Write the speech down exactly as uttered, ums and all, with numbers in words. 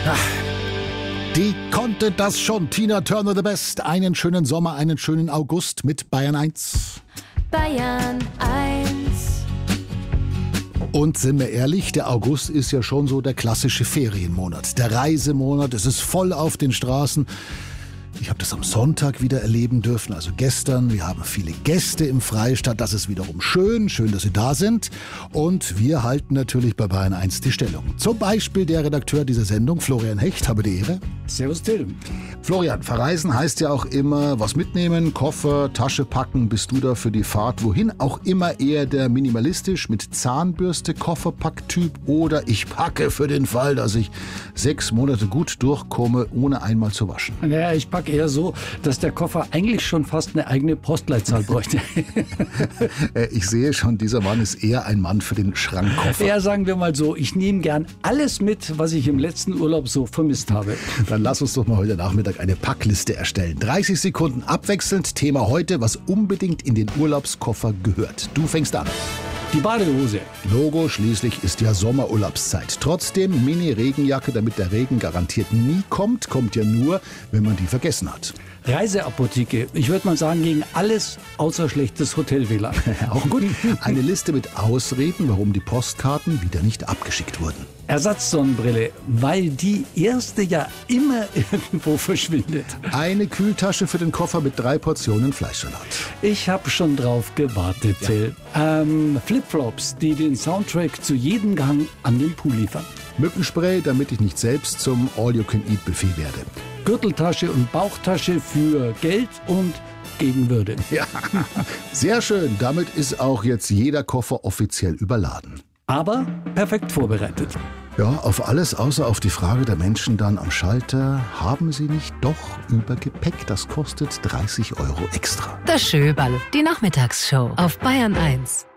Die konnte das schon. Tina Turner the Best. Einen schönen Sommer, einen schönen August mit Bayern eins. Bayern eins. Und sind wir ehrlich, der August ist ja schon so der klassische Ferienmonat. Der Reisemonat, es ist voll auf den Straßen. Ich habe das am Sonntag wieder erleben dürfen, also gestern. Wir haben viele Gäste im Freistaat. Das ist wiederum schön. Schön, dass Sie da sind. Und wir halten natürlich bei Bayern eins die Stellung. Zum Beispiel der Redakteur dieser Sendung, Florian Hecht. Habe die Ehre. Servus Till. Florian, verreisen heißt ja auch immer was mitnehmen, Koffer, Tasche packen. Bist du da für die Fahrt wohin? Auch immer eher der minimalistisch mit Zahnbürste Kofferpacktyp oder ich packe für den Fall, dass ich sechs Monate gut durchkomme, ohne einmal zu waschen. Naja, ich packe eher so, dass der Koffer eigentlich schon fast eine eigene Postleitzahl bräuchte. Ich sehe schon, dieser Mann ist eher ein Mann für den Schrankkoffer. Ja, sagen wir mal so, ich nehme gern alles mit, was ich im letzten Urlaub so vermisst habe. Dann lass uns doch mal heute Nachmittag eine Packliste erstellen. dreißig Sekunden abwechselnd. Thema heute, was unbedingt in den Urlaubskoffer gehört. Du fängst an. Die Badehose. Logo, schließlich ist ja Sommerurlaubszeit. Trotzdem Mini-Regenjacke, damit der Regen garantiert nie kommt. Kommt ja nur, wenn man die vergessen hat. Reiseapotheke. Ich würde mal sagen, gegen alles außer schlechtes Hotel-W L A N. Auch gut. Eine Liste mit Ausreden, warum die Postkarten wieder nicht abgeschickt wurden. Ersatzsonnenbrille, weil die erste ja immer irgendwo verschwindet. Eine Kühltasche für den Koffer mit drei Portionen Fleischsalat. Ich habe schon drauf gewartet, Till. Ja. Ähm, Flipflops, die den Soundtrack zu jedem Gang an den Pool liefern. Mückenspray, damit ich nicht selbst zum All-You-Can-Eat-Buffet werde. Gürteltasche und Bauchtasche für Geld und gegen Würde. Ja, sehr schön. Damit ist auch jetzt jeder Koffer offiziell überladen. Aber perfekt vorbereitet. Ja, auf alles außer auf die Frage der Menschen dann am Schalter. Haben Sie nicht doch Übergepäck? Das kostet dreißig Euro extra. Das Schöberl, die Nachmittagsshow auf Bayern eins.